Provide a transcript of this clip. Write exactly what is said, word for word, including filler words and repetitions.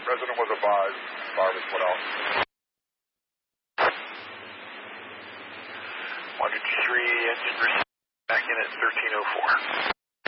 Resident was advised. Barb is put out. one two three, engine back in at thirteen oh four.